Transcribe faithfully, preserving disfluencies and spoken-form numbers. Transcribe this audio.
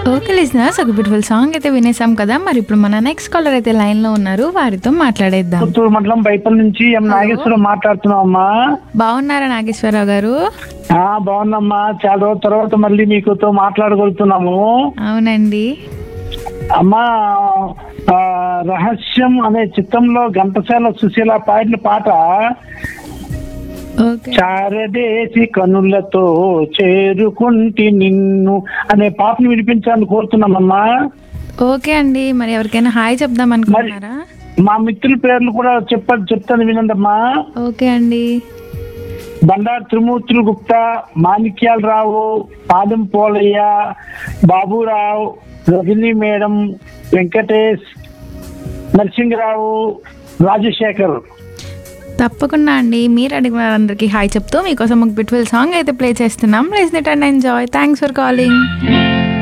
Okay listeners, ఒక beautiful song అయితే వినేసాం కదా. మరి ఇప్పుడు మన నెక్స్ట్ కాలర్ అయితే లైన్ లో ఉన్నారు, వారితో మాట్లాడేద్దాం. పుత్తూరు మండలం బైపల్ నుంచి ఎం నాగేశ్వరం మాట్లాడుతున్నాం అమ్మా. బాగున్నారా నాగేశ్వరరావు గారు? ఆ బాగుందమ్మా, చాలా రోజుల తర్వాత మళ్ళీ మీకుతో మాట్లాడగలుగుతున్నాము. అవునండి అమ్మా, ఆ, రహస్యం అనే చిత్రంలో ఘంటసాల సుశీల పాడిన పాట ఓకే చారదేసి కనులతో చేరుకుంటి నిన్ను అనే పాటను వినిపించాలని కోరుతున్నామమ్మా. ఓకే అండి, మరి ఎవరికైనా హాయ్ చెప్దాం అనుకుంటున్నారా? మా మిత్రుల పేర్లు కూడా చెప్ప చెప్తాను వినండమ్మా. ఓకే అండి. బండారు త్రిమూర్తులు గుప్తా, మాణిక్యాలరావు, పాదెం పోలయ్య, బాబురావు, రజనీ మేడం, వెంకటేష్, నరసింహరావు, రాజశేఖర్. తప్పకుండా అండి, మీరు అడిగిన వారందరికీ హాయ్ చెప్తూ మీకోసం ఒక బ్యూటిఫుల్ సాంగ్ అయితే ప్లే చేస్తున్నాం. Listen it and enjoy. Thanks for calling.